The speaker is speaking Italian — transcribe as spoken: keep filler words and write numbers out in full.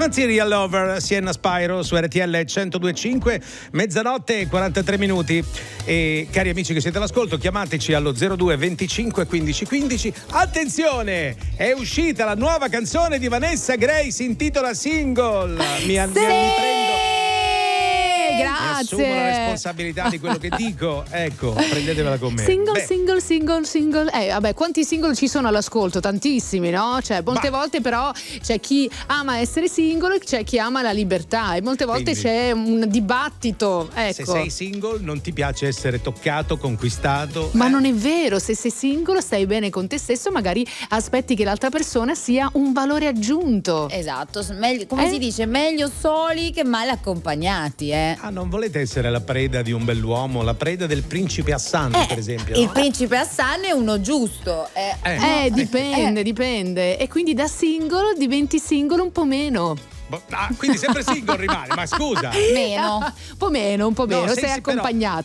Material Lover, Sienna Spyro su R T L centodue e cinque, mezzanotte e quarantatré minuti. E cari amici che siete all'ascolto, chiamateci allo zero due venticinque quindici quindici. Attenzione, è uscita la nuova canzone di Vanessa Gray, si intitola Single. Mi, mi, mi prendo Grazie. Mi assumo la responsabilità di quello che dico. Ecco, prendetevela con me. Single, Beh. single, single, single. Eh, vabbè, quanti single ci sono all'ascolto? Tantissimi, no? Cioè, molte Ma. volte però c'è chi ama essere single, c'è chi ama la libertà e molte volte Quindi, c'è un dibattito. Ecco. Se sei single non ti piace essere toccato, conquistato. Ma eh? non è vero, se sei single stai bene con te stesso, magari aspetti che l'altra persona sia un valore aggiunto. Esatto, meglio, come Eh? si dice, meglio soli che male accompagnati, eh. Ah, non volete essere la preda di un bell'uomo, la preda del principe Hassan, Eh, per esempio? il no? principe Hassan è uno giusto. Eh. Eh. Eh, dipende, Eh. dipende. E quindi da single diventi single un po' meno. Boh, ah, quindi sempre single rimane, ma scusa. Meno. Un po' meno, un po' No, meno, sei- sei sì, però- accompagnato.